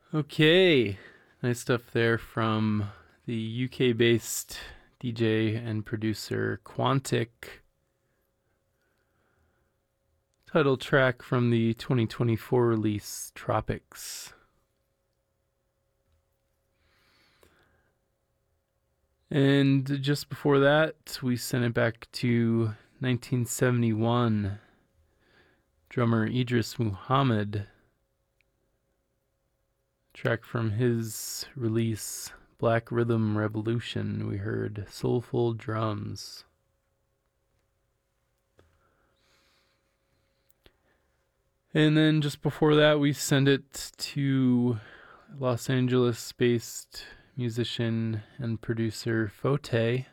Okay, nice stuff there from the UK-based DJ and producer Quantic. Title track from the 2024 release Tropics. And just before that, we sent it back to 1971. Drummer Idris Muhammad. Track from his release Black Rhythm Revolution. We heard Soulful Drums. And then just before that, we send it to Los Angeles-based musician and producer Fote.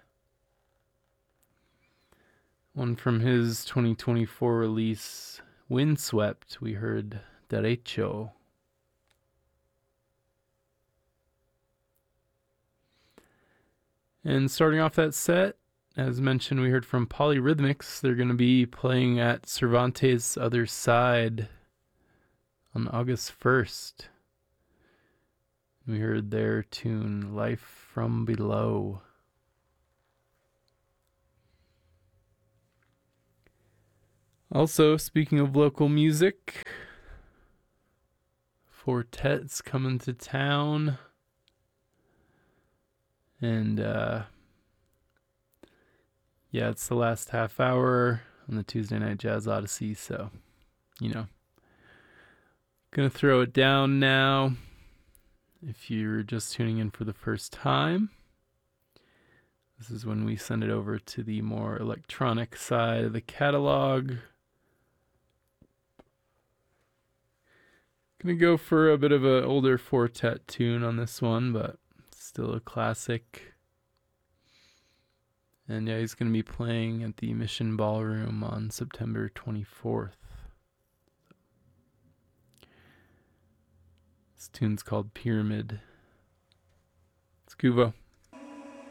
One from his 2024 release, Windswept, we heard Derecho. And starting off that set, as mentioned, we heard from Polyrhythmics. They're going to be playing at Cervantes' Other Side on August 1st. We heard their tune, Life from Below. Also, speaking of local music, Fortet's coming to town. And yeah, it's the last half hour on the Tuesday Night Jazz Odyssey, so, gonna throw it down now. If you're just tuning in for the first time, this is when we send it over to the more electronic side of the catalog. Gonna go for a bit of an older Fortet tune on this one, but still a classic. And yeah, he's going to be playing at the Mission Ballroom on September 24th. This tune's called Pyramid. It's Kuvo.